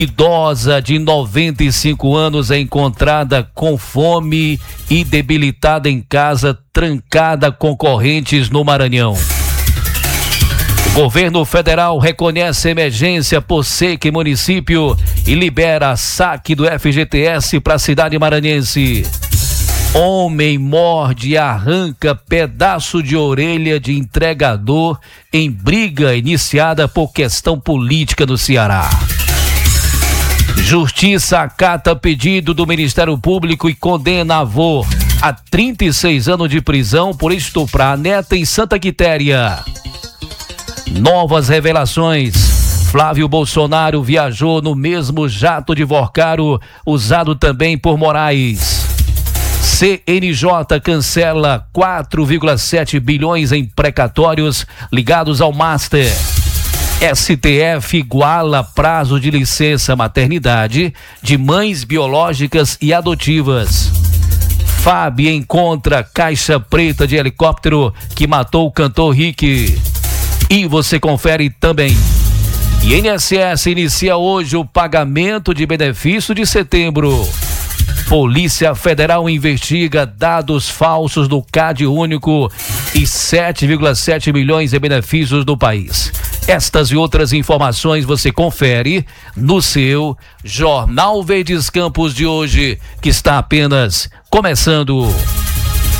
Idosa de 95 anos é encontrada com fome e debilitada em casa, trancada com correntes no Maranhão. O governo federal reconhece emergência por seca em município e libera saque do FGTS para a cidade maranhense. Homem morde e arranca pedaço de orelha de entregador em briga iniciada por questão política no Ceará. Justiça acata pedido do Ministério Público e condena avô a 36 anos de prisão por estuprar a neta em Santa Quitéria. Novas revelações. Flávio Bolsonaro viajou no mesmo jato de Vorcaro usado também por Moraes. CNJ cancela 4,7 bilhões em precatórios ligados ao Master. STF iguala prazo de licença maternidade de mães biológicas e adotivas. FAB encontra caixa preta de helicóptero que matou o cantor Rick. E você confere também. INSS inicia hoje o pagamento de benefício de setembro. Polícia Federal investiga dados falsos do CAD único e 7,7 milhões em benefícios do país. Estas e outras informações você confere no seu Jornal Verdes Campos de hoje, que está apenas começando.